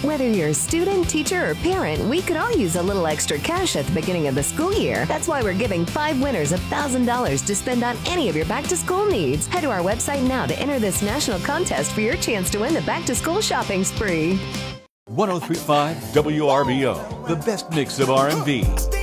Whether you're a student, teacher, or parent, we could all use a little extra cash at the beginning of the school year. That's why we're giving 5 winners $1,000 to spend on any of your back-to-school needs. Head to our website now to enter this national contest for your chance to win the back-to-school shopping spree. 103.5 WRBO, the best mix of R&B,